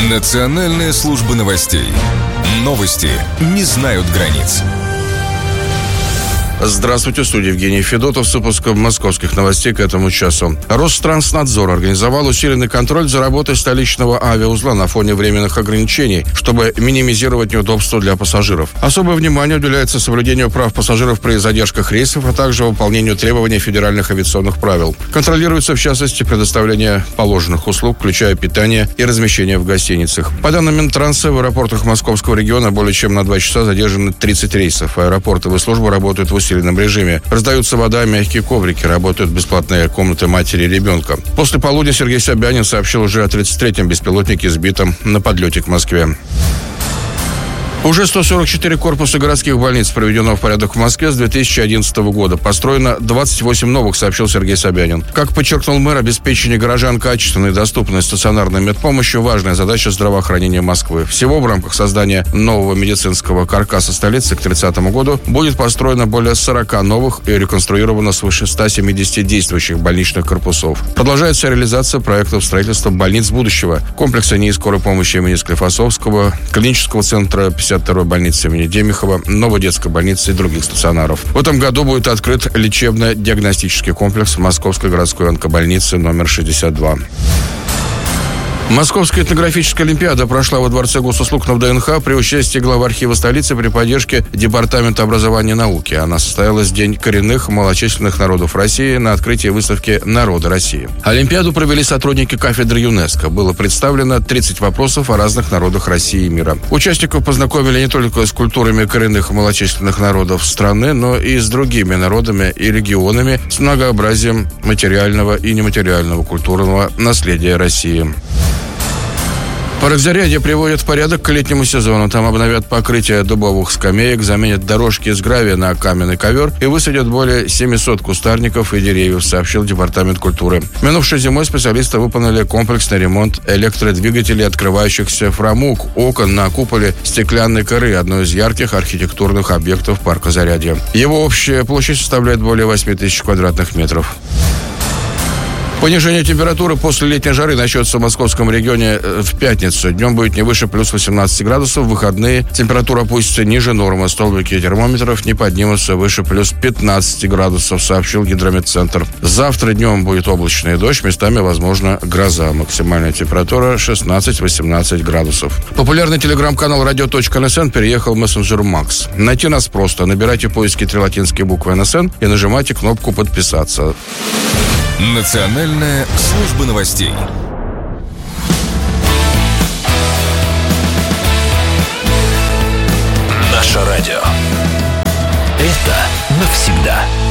Национальная служба новостей. Новости не знают границ. Здравствуйте, в студии Евгений Федотов с выпуском московских новостей к этому часу. Ространснадзор организовал усиленный контроль за работой столичного авиаузла на фоне временных ограничений, чтобы минимизировать неудобства для пассажиров. Особое внимание уделяется соблюдению прав пассажиров при задержках рейсов, а также выполнению требований федеральных авиационных правил. Контролируется, в частности, предоставление положенных услуг, включая питание и размещение в гостиницах. По данным Минтранса, в аэропортах Московского региона более чем на 2 часа задержаны 30 рейсов. Аэропортовые службы работают в усиленном режиме. Раздаются вода, мягкие коврики, работают бесплатные комнаты матери и ребенка. После полудня Сергей Собянин сообщил уже о 33-м беспилотнике, сбитом на подлете к Москве. Уже 144 корпуса городских больниц проведено в порядок в Москве с 2011 года. Построено 28 новых, сообщил Сергей Собянин. Как подчеркнул мэр, обеспечение горожан качественной и доступной стационарной медпомощью – важная задача здравоохранения Москвы. Всего в рамках создания нового медицинского каркаса столицы к 30 году будет построено более 40 новых и реконструировано свыше 170 действующих больничных корпусов. Продолжается реализация проектов строительства больниц будущего, комплекса НИИ скорой помощи имени Склифосовского, клинического центра 52-й больницы имени Демихова, новой детской больницы и других стационаров. В этом году будет открыт лечебно-диагностический комплекс Московской городской онкобольницы номер 62. Московская этнографическая олимпиада прошла во Дворце госуслуг на ВДНХ при участии главы архива столицы при поддержке Департамента образования и науки. Она состоялась в День коренных малочисленных народов России на открытии выставки «Народы России». Олимпиаду провели сотрудники кафедры ЮНЕСКО. Было представлено 30 вопросов о разных народах России и мира. Участников познакомили не только с культурами коренных малочисленных народов страны, но и с другими народами и регионами, с многообразием материального и нематериального культурного наследия России. Паркзарядье приводят в порядок к летнему сезону. Там обновят покрытие дубовых скамеек, заменят дорожки из гравия на каменный ковер и высадят более 700 кустарников и деревьев, сообщил Департамент культуры. Минувшей зимой специалисты выполнили комплексный ремонт электродвигателей открывающихся фрамуг, окон на куполе стеклянной коры, одной из ярких архитектурных объектов парка Зарядье. Его общая площадь составляет более 8 тысяч квадратных метров. Понижение температуры после летней жары начнется в московском регионе в пятницу. Днем будет не выше плюс 18 градусов. В выходные температура опустится ниже нормы. Столбики термометров не поднимутся выше плюс 15 градусов, сообщил Гидрометцентр. Завтра днем будет облачный дождь, местами возможна гроза. Максимальная температура 16-18 градусов. Популярный телеграм-канал radio.nsn переехал в мессенджер Макс. Найти нас просто. Набирайте в поиске 3 латинские буквы НСН и нажимайте кнопку «Подписаться». Национальная служба новостей. Наше радио. Это навсегда.